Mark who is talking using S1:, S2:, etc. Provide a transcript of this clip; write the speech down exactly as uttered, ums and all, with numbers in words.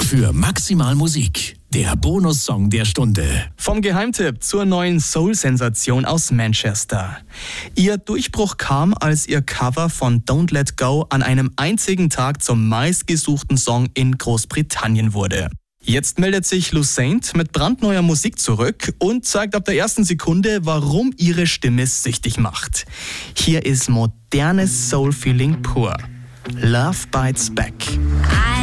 S1: für Maximal Musik, der Bonussong der Stunde.
S2: Vom Geheimtipp zur neuen Soul-Sensation aus Manchester. Ihr Durchbruch kam, als ihr Cover von Don't Let Go an einem einzigen Tag zum meistgesuchten Song in Großbritannien wurde. Jetzt meldet sich Lucent mit brandneuer Musik zurück und zeigt ab der ersten Sekunde, warum ihre Stimme süchtig macht. Hier ist modernes Soul-Feeling pur. Love Bites Back.